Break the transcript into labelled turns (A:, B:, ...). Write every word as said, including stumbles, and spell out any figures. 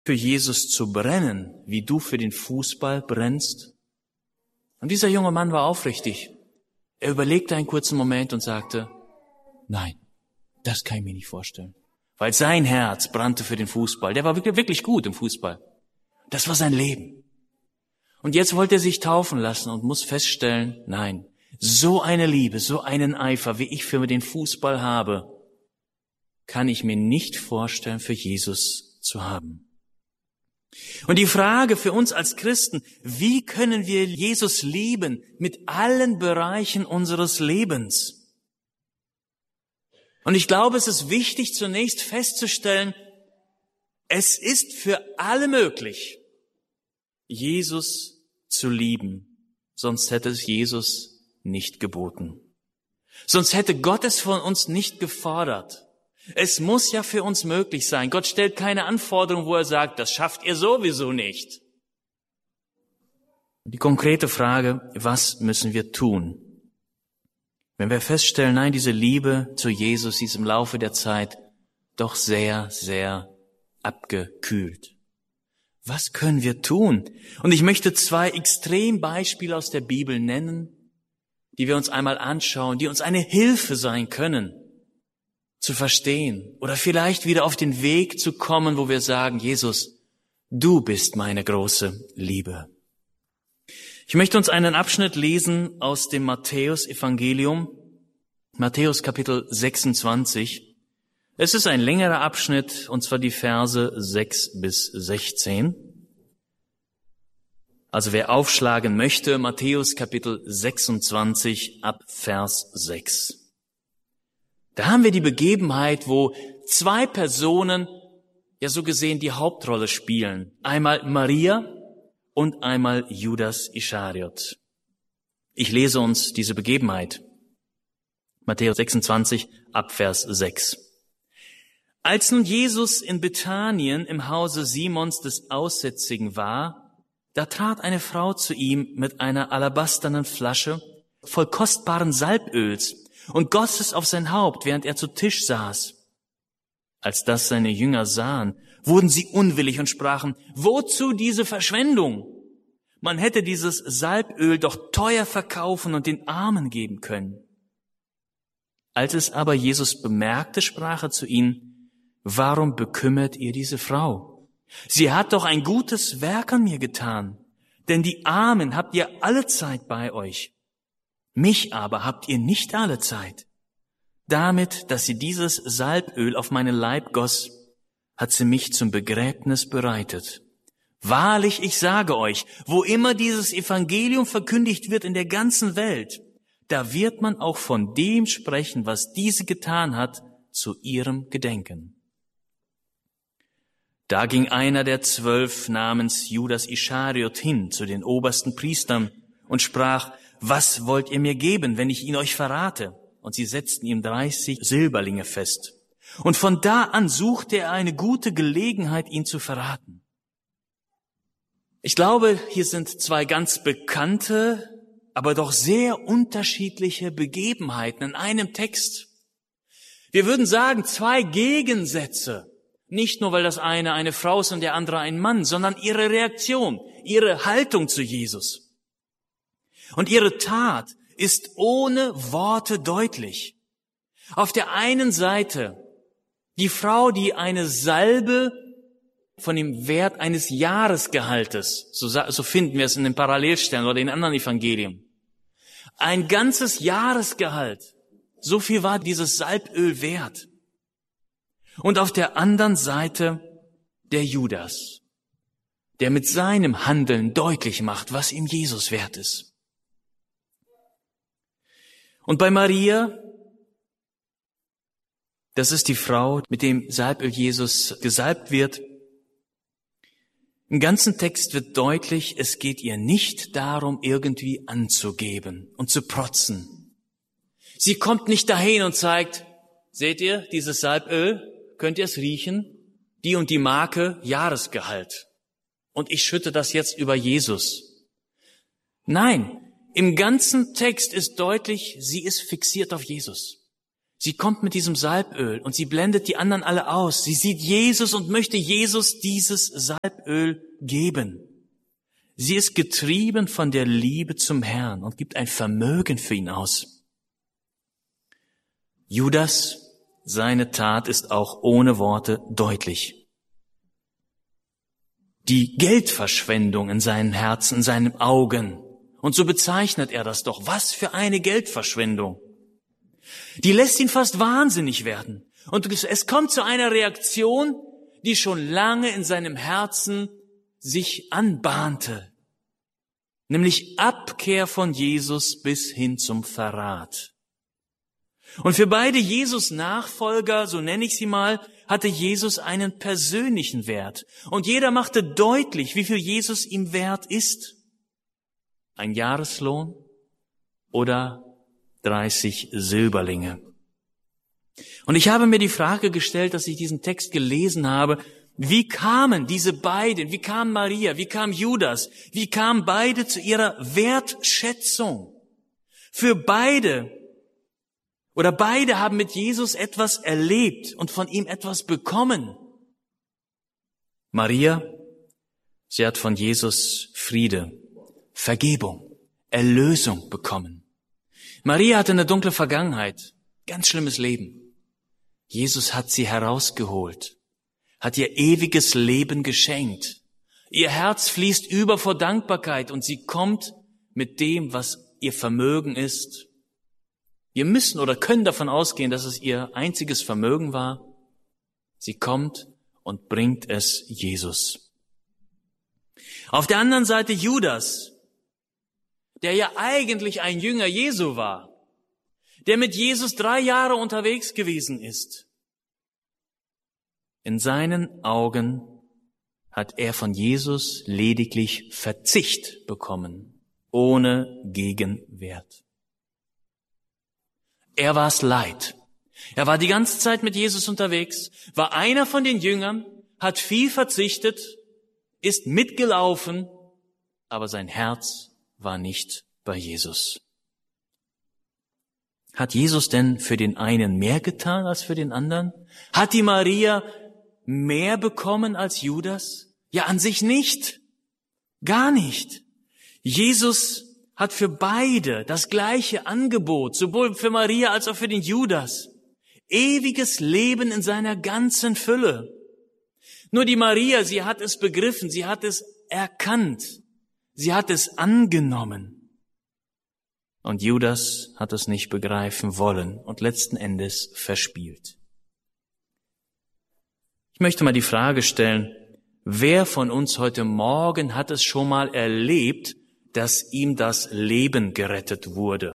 A: für Jesus zu brennen, wie du für den Fußball brennst? Und dieser junge Mann war aufrichtig. Er überlegte einen kurzen Moment und sagte, nein, das kann ich mir nicht vorstellen. Weil sein Herz brannte für den Fußball. Der war wirklich, wirklich gut im Fußball. Das war sein Leben. Und jetzt wollte er sich taufen lassen und muss feststellen, nein, so eine Liebe, so einen Eifer, wie ich für den Fußball habe, kann ich mir nicht vorstellen, für Jesus zu haben. Und die Frage für uns als Christen, wie können wir Jesus lieben mit allen Bereichen unseres Lebens? Und ich glaube, es ist wichtig, zunächst festzustellen, es ist für alle möglich, Jesus zu lieben. Sonst hätte es Jesus nicht geboten. Sonst hätte Gott es von uns nicht gefordert. Es muss ja für uns möglich sein. Gott stellt keine Anforderung, wo er sagt, das schafft ihr sowieso nicht. Die konkrete Frage, was müssen wir tun? Wenn wir feststellen, nein, diese Liebe zu Jesus ist im Laufe der Zeit doch sehr, sehr abgekühlt. Was können wir tun? Und ich möchte zwei Extrembeispiele aus der Bibel nennen, die wir uns einmal anschauen, die uns eine Hilfe sein können, zu verstehen oder vielleicht wieder auf den Weg zu kommen, wo wir sagen, Jesus, du bist meine große Liebe. Ich möchte uns einen Abschnitt lesen aus dem Matthäus-Evangelium, Matthäus Kapitel sechsundzwanzig. Es ist ein längerer Abschnitt, und zwar die Verse sechs bis sechzehn. Also wer aufschlagen möchte, Matthäus Kapitel sechsundzwanzig ab Vers sechs. Da haben wir die Begebenheit, wo zwei Personen, ja so gesehen, die Hauptrolle spielen. Einmal Maria und einmal Judas Ischariot. Ich lese uns diese Begebenheit. Matthäus sechsundzwanzig ab Vers sechs. Als nun Jesus in Bethanien im Hause Simons des Aussätzigen war, da trat eine Frau zu ihm mit einer alabasternen Flasche voll kostbaren Salböls und goss es auf sein Haupt, während er zu Tisch saß. Als das seine Jünger sahen, wurden sie unwillig und sprachen, wozu diese Verschwendung? Man hätte dieses Salböl doch teuer verkaufen und den Armen geben können. Als es aber Jesus bemerkte, sprach er zu ihnen, warum bekümmert ihr diese Frau? Sie hat doch ein gutes Werk an mir getan, denn die Armen habt ihr allezeit bei euch. Mich aber habt ihr nicht alle Zeit. Damit, dass sie dieses Salböl auf meinen Leib goss, hat sie mich zum Begräbnis bereitet. Wahrlich, ich sage euch, wo immer dieses Evangelium verkündigt wird in der ganzen Welt, da wird man auch von dem sprechen, was diese getan hat, zu ihrem Gedenken. Da ging einer der zwölf namens Judas Ischariot hin zu den obersten Priestern und sprach, was wollt ihr mir geben, wenn ich ihn euch verrate? Und sie setzten ihm dreißig Silberlinge fest. Und von da an suchte er eine gute Gelegenheit, ihn zu verraten. Ich glaube, hier sind zwei ganz bekannte, aber doch sehr unterschiedliche Begebenheiten in einem Text. Wir würden sagen, zwei Gegensätze. Nicht nur, weil das eine eine Frau ist und der andere ein Mann, sondern ihre Reaktion, ihre Haltung zu Jesus. Und ihre Tat ist ohne Worte deutlich. Auf der einen Seite die Frau, die eine Salbe von dem Wert eines Jahresgehaltes, so, so finden wir es in den Parallelstellen oder in anderen Evangelien, ein ganzes Jahresgehalt, so viel war dieses Salböl wert. Und auf der anderen Seite der Judas, der mit seinem Handeln deutlich macht, was ihm Jesus wert ist. Und bei Maria, das ist die Frau, mit dem Salböl Jesus gesalbt wird. Im ganzen Text wird deutlich, es geht ihr nicht darum, irgendwie anzugeben und zu protzen. Sie kommt nicht dahin und zeigt, seht ihr, dieses Salböl, könnt ihr es riechen? Die und die Marke, Jahresgehalt. Und ich schütte das jetzt über Jesus. Nein, im ganzen Text ist deutlich, sie ist fixiert auf Jesus. Sie kommt mit diesem Salböl und sie blendet die anderen alle aus. Sie sieht Jesus und möchte Jesus dieses Salböl geben. Sie ist getrieben von der Liebe zum Herrn und gibt ein Vermögen für ihn aus. Judas, seine Tat ist auch ohne Worte deutlich. Die Geldverschwendung in seinem Herzen, in seinen Augen. Und so bezeichnet er das doch. Was für eine Geldverschwendung. Die lässt ihn fast wahnsinnig werden. Und es kommt zu einer Reaktion, die schon lange in seinem Herzen sich anbahnte. Nämlich Abkehr von Jesus bis hin zum Verrat. Und für beide Jesus-Nachfolger, so nenne ich sie mal, hatte Jesus einen persönlichen Wert. Und jeder machte deutlich, wie viel Jesus ihm wert ist. Ein Jahreslohn oder dreißig Silberlinge. Und ich habe mir die Frage gestellt, dass ich diesen Text gelesen habe, wie kamen diese beiden, wie kam Maria, wie kam Judas, wie kamen beide zu ihrer Wertschätzung? Für beide, oder beide haben mit Jesus etwas erlebt und von ihm etwas bekommen. Maria, sie hat von Jesus Friede, Vergebung, Erlösung bekommen. Maria hatte eine dunkle Vergangenheit, ganz schlimmes Leben. Jesus hat sie herausgeholt, hat ihr ewiges Leben geschenkt. Ihr Herz fließt über vor Dankbarkeit und sie kommt mit dem, was ihr Vermögen ist. Wir müssen oder können davon ausgehen, dass es ihr einziges Vermögen war. Sie kommt und bringt es Jesus. Auf der anderen Seite Judas, der ja eigentlich ein Jünger Jesu war, der mit Jesus drei Jahre unterwegs gewesen ist. In seinen Augen hat er von Jesus lediglich Verzicht bekommen, ohne Gegenwert. Er war es leid. Er war die ganze Zeit mit Jesus unterwegs, war einer von den Jüngern, hat viel verzichtet, ist mitgelaufen, aber sein Herz war nicht bei Jesus. Hat Jesus denn für den einen mehr getan als für den anderen? Hat die Maria mehr bekommen als Judas? Ja, an sich nicht. Gar nicht. Jesus hat für beide das gleiche Angebot, sowohl für Maria als auch für den Judas. Ewiges Leben in seiner ganzen Fülle. Nur die Maria, sie hat es begriffen, sie hat es erkannt. Sie hat es angenommen. Und Judas hat es nicht begreifen wollen und letzten Endes verspielt. Ich möchte mal die Frage stellen, wer von uns heute Morgen hat es schon mal erlebt, dass ihm das Leben gerettet wurde?